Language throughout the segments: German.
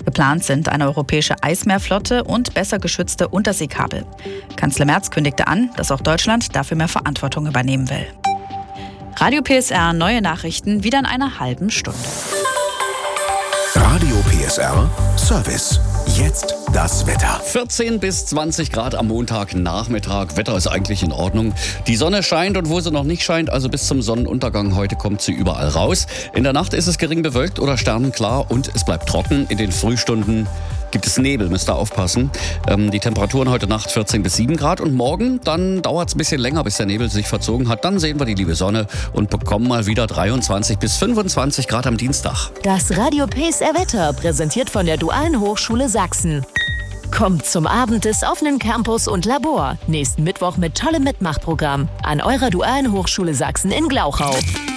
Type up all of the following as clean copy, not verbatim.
Geplant sind eine europäische Eismeerflotte und besser geschützte Unterseekabel. Kanzler Merz kündigte an, dass auch Deutschland dafür mehr Verantwortung übernehmen will. Radio PSR, neue Nachrichten wieder in einer halben Stunde. Radio PSR Service. Jetzt das Wetter. 14 bis 20 Grad am Montagnachmittag. Wetter ist eigentlich in Ordnung. Die Sonne scheint und wo sie noch nicht scheint, also bis zum Sonnenuntergang heute, kommt sie überall raus. In der Nacht ist es gering bewölkt oder sternenklar und es bleibt trocken. In den Frühstunden gibt es Nebel, müsst ihr aufpassen. Die Temperaturen heute Nacht 14 bis 7 Grad und morgen, dann dauert es ein bisschen länger, bis der Nebel sich verzogen hat. Dann sehen wir die liebe Sonne und bekommen mal wieder 23 bis 25 Grad am Dienstag. Das Radio PSR Wetter präsentiert von der Dualen Hochschule Sachsen. Kommt zum Abend des offenen Campus und Labor. Nächsten Mittwoch mit tollem Mitmachprogramm an eurer Dualen Hochschule Sachsen in Glauchau.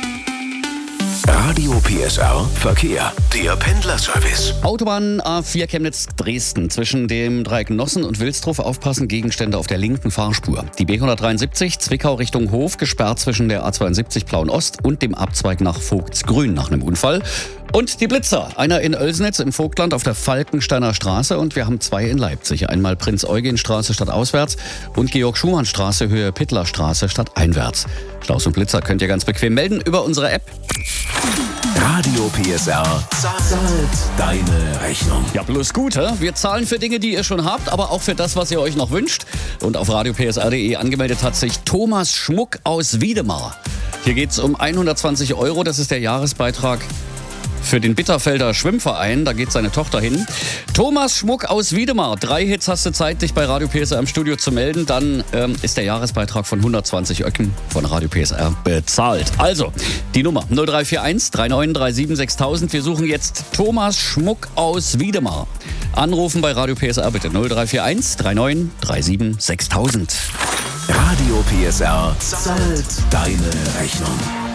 Radio PSR Verkehr, der Pendlerservice. Autobahn A4 Chemnitz-Dresden. Zwischen dem Dreieck Nossen und Wilsdruf aufpassen, Gegenstände auf der linken Fahrspur. Die B173 Zwickau Richtung Hof gesperrt zwischen der A72 Plauen-Ost und dem Abzweig nach Vogtsgrün nach einem Unfall. Und die Blitzer. Einer in Oelsnitz im Vogtland auf der Falkensteiner Straße und wir haben 2 in Leipzig. Einmal Prinz-Eugen-Straße stadtauswärts und Georg-Schumann-Straße Höhe Pittler-Straße stadteinwärts. Staus und Blitzer könnt ihr ganz bequem melden über unsere App. Radio PSR zahlt deine Rechnung. Ja, bloß gut, hä? Wir zahlen für Dinge, die ihr schon habt, aber auch für das, was ihr euch noch wünscht. Und auf radiopsr.de angemeldet hat sich Thomas Schmuck aus Wiedemar. Hier geht's um 120 €, das ist der Jahresbeitrag für den Bitterfelder Schwimmverein, da geht seine Tochter hin. Thomas Schmuck aus Wiedemar. 3 Hits hast du Zeit, dich bei Radio PSR im Studio zu melden. Dann ist der Jahresbeitrag von 120 Öcken von Radio PSR bezahlt. Also, die Nummer 0341 3937 6000. Wir suchen jetzt Thomas Schmuck aus Wiedemar. Anrufen bei Radio PSR bitte 0341 3937 6000. Radio PSR zahlt deine Rechnung.